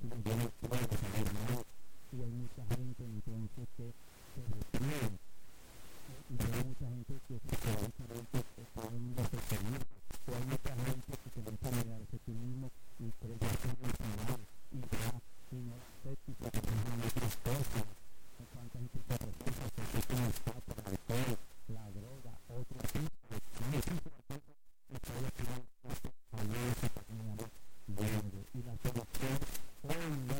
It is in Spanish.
y yo no puedo salir mal. Y hay mucha gente entonces que se reprime. Y hay mucha gente que psicológicamente todo el mundo se permite. O hay mucha gente que se mete a negarse a sí mismo y cree que es emocional y va y no acepta y se reprime en otras cosas. ¿Cuánta gente se refugia porque es como está por el alcohol, la droga, otro tipo de muchísimas cosas que puede tirar a eso para que me bueno. Y la solución hoy no